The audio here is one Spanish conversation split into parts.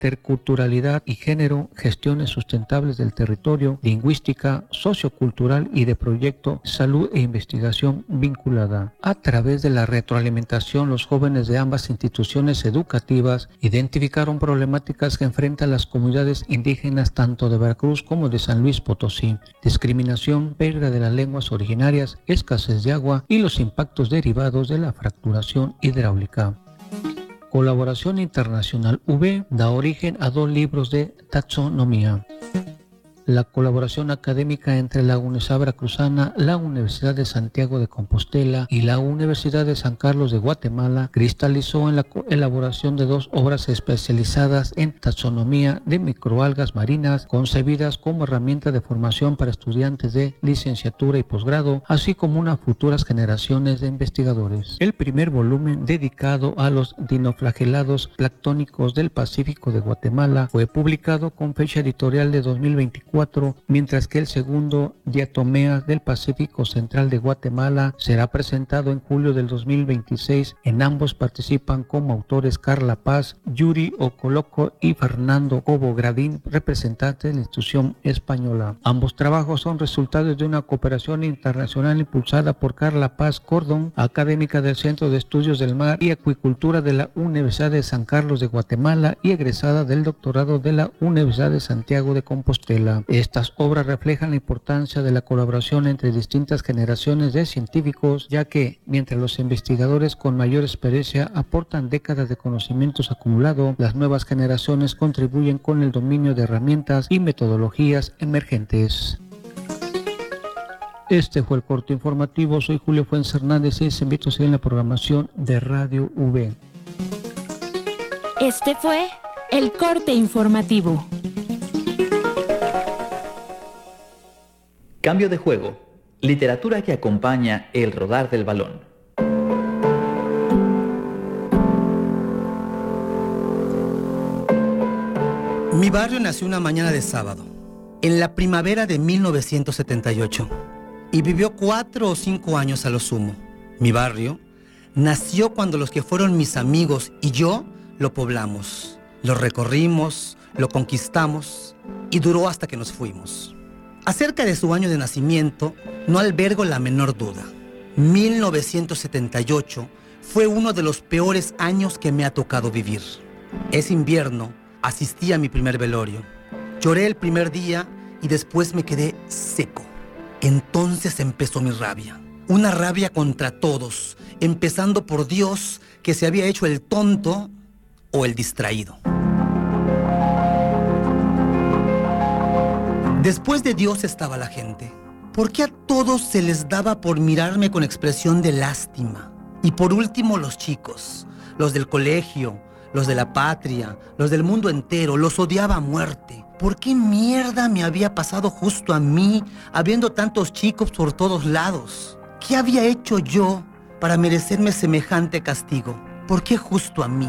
interculturalidad y género, gestiones sustentables del territorio, lingüística, sociocultural y de proyecto, salud e investigación vinculada. A través de la retroalimentación, los jóvenes de ambas instituciones educativas identificaron problemáticas que enfrentan las comunidades indígenas tanto de Veracruz como de San Luis Potosí: discriminación, pérdida de las lenguas originarias, escasez de agua y los impactos derivados de la fracturación hidráulica. Colaboración internacional V da origen a 2 libros de taxonomía. La colaboración académica entre la Universidad Veracruzana, la Universidad de Santiago de Compostela y la Universidad de San Carlos de Guatemala cristalizó en la elaboración de 2 obras especializadas en taxonomía de microalgas marinas, concebidas como herramienta de formación para estudiantes de licenciatura y posgrado, así como unas futuras generaciones de investigadores. El primer volumen, dedicado a los dinoflagelados planctónicos del Pacífico de Guatemala, fue publicado con fecha editorial de 2024, mientras que el segundo, Diatomeas del Pacífico Central de Guatemala, será presentado en julio del 2026. En ambos participan como autores Carla Paz, Yuri Ocoloco y Fernando Cobo Gradín, representantes de la institución española. Ambos trabajos son resultados de una cooperación internacional impulsada por Carla Paz Cordón, académica del Centro de Estudios del Mar y Acuicultura de la Universidad de San Carlos de Guatemala y egresada del doctorado de la Universidad de Santiago de Compostela. Estas obras reflejan la importancia de la colaboración entre distintas generaciones de científicos, ya que, mientras los investigadores con mayor experiencia aportan décadas de conocimientos acumulados, las nuevas generaciones contribuyen con el dominio de herramientas y metodologías emergentes. Este fue el corte informativo. Soy Julio Fuentes Hernández y les invito a seguir en la programación de Radio V. Este fue el corte informativo. Cambio de juego. Literatura que acompaña el rodar del balón. Mi barrio nació una mañana de sábado, en la primavera de 1978, y vivió 4 o 5 años a lo sumo. Mi barrio nació cuando los que fueron mis amigos y yo lo poblamos, lo recorrimos, lo conquistamos y duró hasta que nos fuimos. Acerca de su año de nacimiento, no albergo la menor duda. 1978 fue uno de los peores años que me ha tocado vivir. Ese invierno asistí a mi primer velorio. Lloré el primer día y después me quedé seco. Entonces empezó mi rabia. Una rabia contra todos, empezando por Dios, que se había hecho el tonto o el distraído. Después de Dios estaba la gente. ¿Por qué a todos se les daba por mirarme con expresión de lástima? Y por último los chicos, los del colegio, los de la patria, los del mundo entero, los odiaba a muerte. ¿Por qué mierda me había pasado justo a mí, habiendo tantos chicos por todos lados? ¿Qué había hecho yo para merecerme semejante castigo? ¿Por qué justo a mí?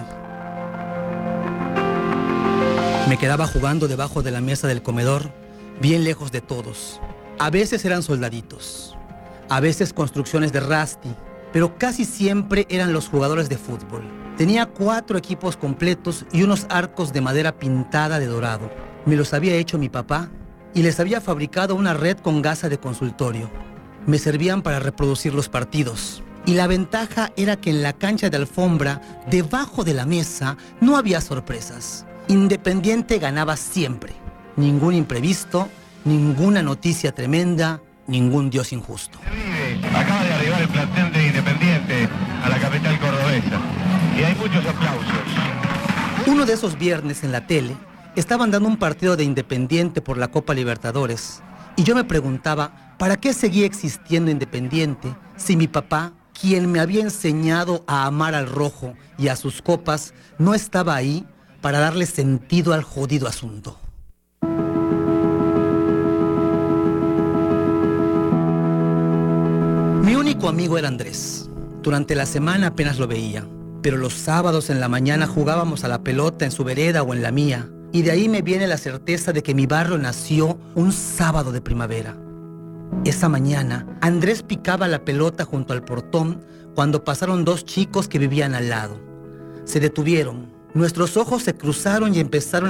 Me quedaba jugando debajo de la mesa del comedor, bien lejos de todos. A veces eran soldaditos, a veces construcciones de Rasti, pero casi siempre eran los jugadores de fútbol. Tenía 4 equipos completos y unos arcos de madera pintada de dorado. Me los había hecho mi papá y les había fabricado una red con gasa de consultorio. Me servían para reproducir los partidos. Y la ventaja era que en la cancha de alfombra, debajo de la mesa, no había sorpresas. Independiente ganaba siempre. Ningún imprevisto, ninguna noticia tremenda, ningún Dios injusto. Acaba de arribar el plantel de Independiente a la capital cordobesa y hay muchos aplausos. Uno de esos viernes en la tele estaban dando un partido de Independiente por la Copa Libertadores y yo me preguntaba ¿para qué seguía existiendo Independiente si mi papá, quien me había enseñado a amar al rojo y a sus copas, no estaba ahí para darle sentido al jodido asunto? Mi único amigo era Andrés. Durante la semana apenas lo veía, pero los sábados en la mañana jugábamos a la pelota en su vereda o en la mía, y de ahí me viene la certeza de que mi barrio nació un sábado de primavera. Esa mañana, Andrés picaba la pelota junto al portón cuando pasaron 2 chicos que vivían al lado. Se detuvieron, nuestros ojos se cruzaron y empezaron